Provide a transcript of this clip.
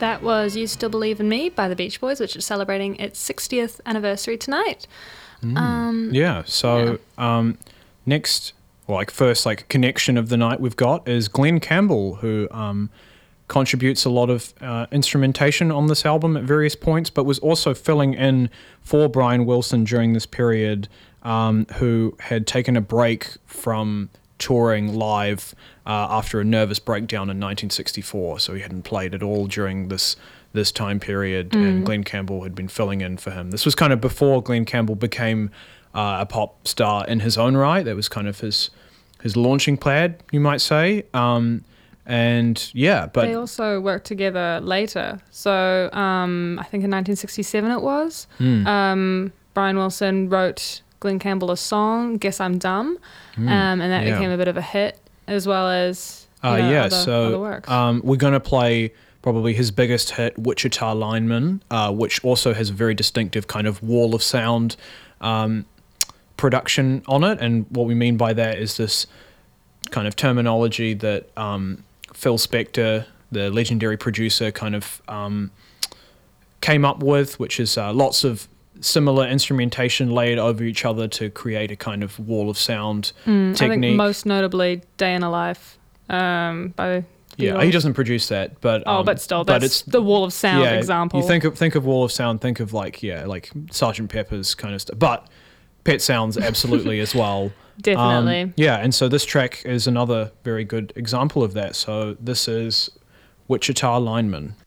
That was You Still Believe in Me by the Beach Boys, which is celebrating its 60th anniversary tonight. Next, first connection of the night we've got is Glenn Campbell, who contributes a lot of instrumentation on this album at various points, but was also filling in for Brian Wilson during this period, who had taken a break from touring live after a nervous breakdown in 1964, so he hadn't played at all during this time period, and Glenn Campbell had been filling in for him. This was kind of before Glenn Campbell became a pop star in his own right. That was kind of his launching pad, you might say. But they also worked together later. So I think in 1967 it was. Brian Wilson wrote Glenn Campbell a song, Guess I'm Dumb, and that became a bit of a hit, as well as other works. We're going to play probably his biggest hit, Wichita Lineman, which also has a very distinctive kind of wall of sound production on it. And what we mean by that is this kind of terminology that Phil Spector, the legendary producer, kind of came up with, which is lots of similar instrumentation laid over each other to create a kind of wall of sound technique. I think most notably Day in a Life by he doesn't produce that, but but still, that's it's the wall of sound example. You think of wall of sound, think of like Sgt. Pepper's kind of stuff, but Pet Sounds absolutely as well. Definitely. And so this track is another very good example of that. So this is Wichita Lineman.